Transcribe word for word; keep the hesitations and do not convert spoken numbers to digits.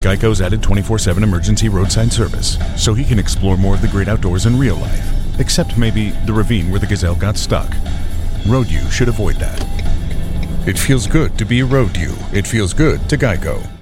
Geico's added twenty-four seven emergency roadside service, so he can explore more of the great outdoors in real life. Except maybe the ravine where the gazelle got stuck. Road U should avoid that. It feels good to be Road U. It feels good to Geico.